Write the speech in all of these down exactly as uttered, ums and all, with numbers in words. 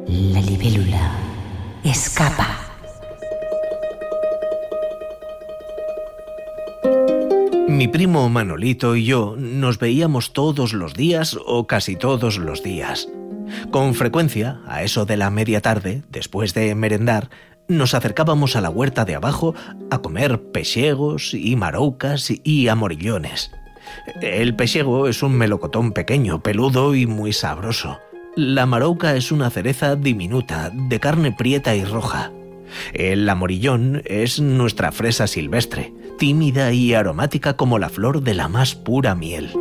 La libélula escapa. Mi primo Manolito y yo nos veíamos todos los días o casi todos los días. Con frecuencia, a eso de la media tarde, después de merendar, nos acercábamos a la huerta de abajo a comer pexegos y maroucas y amorillones. El pexego es un melocotón pequeño, peludo y muy sabroso. La marouca es una cereza diminuta, de carne prieta y roja. El amorillón es nuestra fresa silvestre, tímida y aromática como la flor de la más pura miel.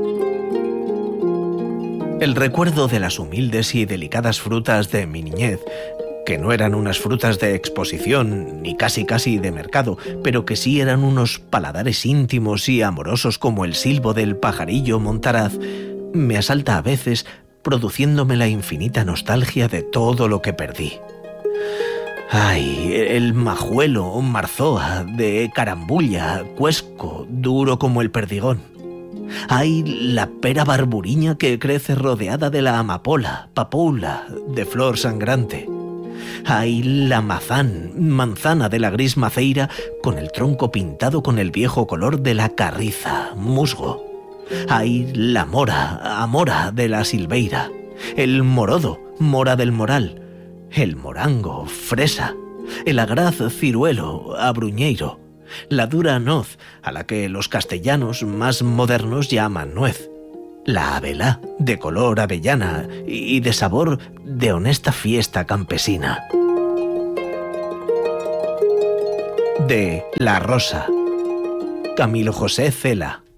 El recuerdo de las humildes y delicadas frutas de mi niñez, que no eran unas frutas de exposición ni casi casi de mercado, pero que sí eran unos paladares íntimos y amorosos como el silbo del pajarillo montaraz, me asalta a veces, produciéndome la infinita nostalgia de todo lo que perdí. Ay, el majuelo, marzoa, de carambulla, cuesco, duro como el perdigón. Ay, la pera barburiña que crece rodeada de la amapola, papoula, de flor sangrante. Ay, la mazán, manzana de la gris maceira, con el tronco pintado con el viejo color de la carriza, musgo. Ay, la mora, amora de la silveira. El morodo, mora del moral. El morango, fresa. El agraz, ciruelo, abruñeiro. La dura noz, a la que los castellanos más modernos llaman nuez. La abelá, de color avellana y de sabor de honesta fiesta campesina. De La Rosa, Camilo José Cela.